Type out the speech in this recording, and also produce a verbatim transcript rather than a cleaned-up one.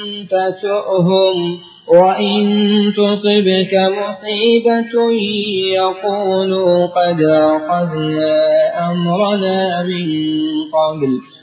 تسؤهم وإن تصبك مصيبة يقولوا قد أخذنا أمرنا من قبل